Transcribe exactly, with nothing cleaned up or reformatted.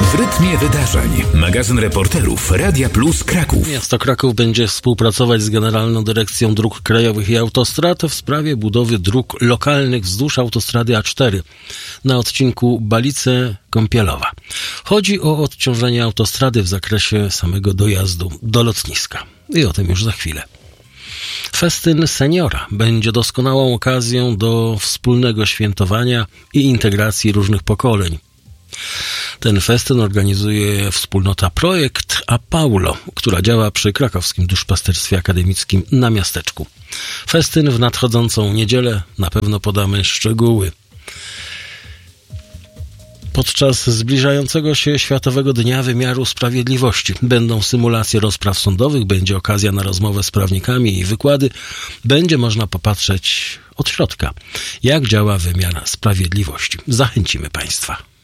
W rytmie wydarzeń. Magazyn reporterów Radia Plus Kraków. Miasto Kraków będzie współpracować z Generalną Dyrekcją Dróg Krajowych i Autostrad w sprawie budowy dróg lokalnych wzdłuż autostrady A cztery na odcinku Balice-Kąpielowa. Chodzi o odciążenie autostrady w zakresie samego dojazdu do lotniska. I o tym już za chwilę. Festyn Seniora będzie doskonałą okazją do wspólnego świętowania i integracji różnych pokoleń. Ten festyn organizuje wspólnota Projekt A Paulo, która działa przy Krakowskim Duszpasterstwie Akademickim na Miasteczku. Festyn w nadchodzącą niedzielę, na pewno podamy szczegóły. Podczas zbliżającego się Światowego Dnia Wymiaru Sprawiedliwości będą symulacje rozpraw sądowych, będzie okazja na rozmowę z prawnikami i wykłady. Będzie można popatrzeć od środka, jak działa wymiar sprawiedliwości. Zachęcimy Państwa.